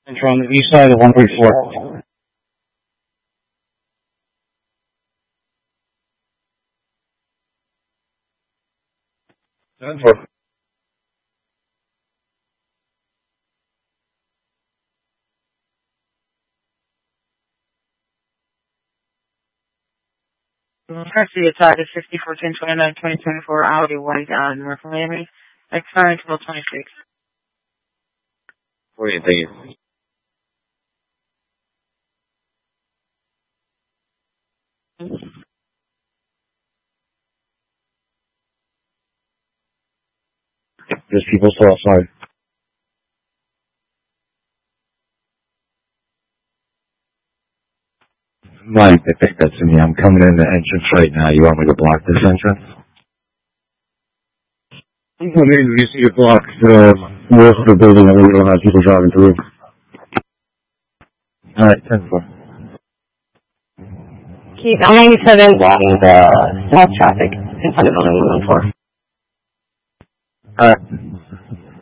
Central on the east side of 134. 10-4. Taxi attack is 541029 2024 Audi White North Miami. Expiring 1226. 48, thank you. There's people still outside. Mike, I think that's me. I'm coming in the entrance right now. You want me to block this entrance? I'm coming in. You see you block the rest of the building and we don't have people driving through. Alright, 10-4. Keith, I'm 97 blocking the south traffic in front of building 114. Alright.